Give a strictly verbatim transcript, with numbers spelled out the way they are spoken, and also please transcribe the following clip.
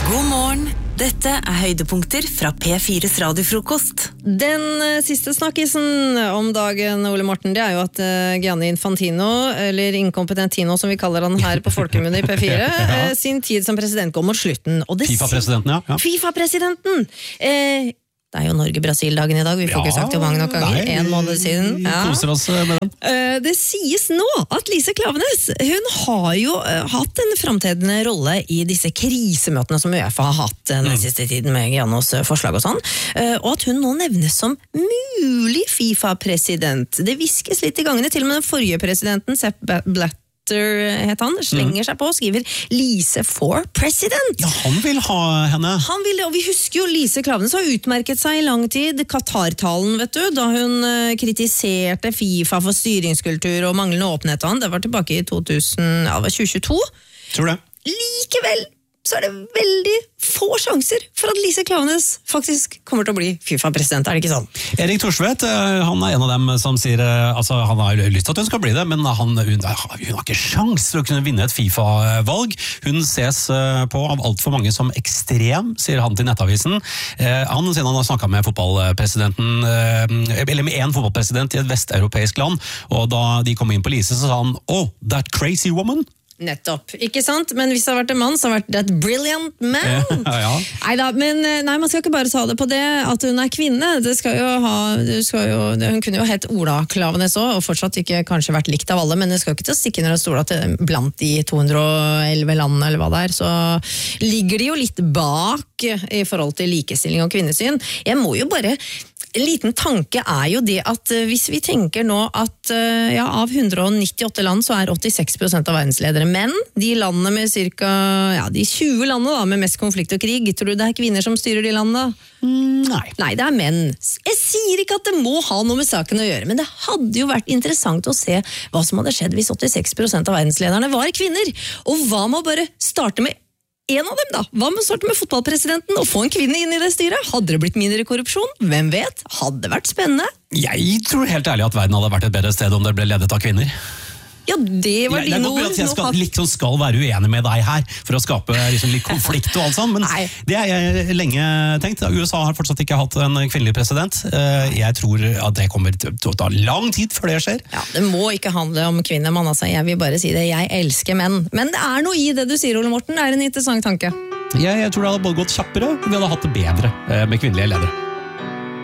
God morgen, dette er høydepunkter fra P fires radiofrokost. Den uh, siste snakkisen om dagen, Ole Morten, det er jo at uh, Gianni Infantino, eller Incompetentino som vi kaller han her på folkemunne i P fire, ja. uh, sin tid som president går mot slutten. FIFA-presidenten, ja. ja. FIFA-presidenten! Uh, Det er jo Norge-Brasil-dagen i dag, vi får ja, ikke sagt det mange nok ganger, nei, en måned siden. Ja. Koser oss med den. Uh, det sies nå at Lise Klaveness, hun har jo uh, hatt en fremtredende rolle i disse krisemøtene som UEFA har hatt uh, den mm. siste tiden med Giannos uh, forslag og sånn, uh, og at hun nå nevnes som mulig FIFA-president. Det viskes litt i gangene, til og med den forrige presidenten, Sepp Blatter, het han, slenger mm. seg på og skriver Lise for president. Ja, han vil ha henne. Han vil det, og vi husker jo Lise Klaveness har utmerket seg i lang tid, Qatar-talen, vet du, da hun uh, kritiserte FIFA for styringskultur og manglende åpenhet og han, det var tilbake i to tusen, ja, det var tjue tjueto. Tror det. Likevel så er det veldig få sjanser for at Lise Klaveness faktisk kommer til å bli FIFA-president, er det ikke sånn? Erik Thorsvedt, han er en av dem som sier, altså han har lyst til at hun skal bli det, men han, hun, hun har ikke sjans til å kunne vinne et FIFA-valg. Hun ses på av alt for mange som ekstrem, sier han til Nettavisen. Han, siden han har snakket med fotballpresidenten, eller med en fotballpresident i et vesteuropeisk land, og da de kom inn på Lise, så sa han, oh, that crazy woman. Nettopp, ikke sant? Men hvis det har vært en mann, så har det vært that brilliant man. Ja, ja. Neida, men nei, man skal ikke bare ta det på det at hun er kvinne. Det skal jo ha, det skal jo, hun kunne jo hett Ola Klaveness også, og fortsatt ikke kanskje vært likt av alle, men det skal jo ikke til å stikke under stol at blant de to hundre og elleve landene eller hva det er, så ligger de jo litt bak i forhold til likestilling og kvinnesyn. Jeg må jo bare... En liten tanke er jo det at hvis vi tenker nå at ja, av hundre og nittiåtte land så er åttiseks prosent av verdensledere menn, de landene med cirka, ja, de tjue landene da, med mest konflikt og krig, tror du det er kvinner som styrer de landene? Mm, nei. Nei, det er menn. Jeg sier ikke at det må ha noe med saken å gjøre, men det hadde jo vært interessant å se hva som hadde skjedd hvis åttiseks prosent av verdenslederne var kvinner, og hva med å bare starte med en av dem da, hva med å starte med fotballpresidenten og få en kvinne inn i det styret? Hadde det blitt mindre korrupsjon? Hvem vet? Hadde det vært spennende? Jeg tror helt ærlig at verden hadde vært et bedre sted om det ble ledet av kvinner. Ja, det var dine ord. Jeg skal, liksom skal være uenig med deg her for å skape liksom litt konflikt og alt sånt, men Nei. Det har jeg lenge tenkt. U S A har fortsatt ikke hatt en kvinnelig president. Jeg tror at det kommer til å ta lang tid før det skjer. Ja, det må ikke handle om kvinner, mann, altså. Jeg vil bare si det. Jeg elsker menn. Men det er noe i det du sier, Ole Morten. Det er en interessant tanke. Jeg, jeg tror det hadde både gått kjappere, og vi hadde hatt det bedre med kvinnelige ledere.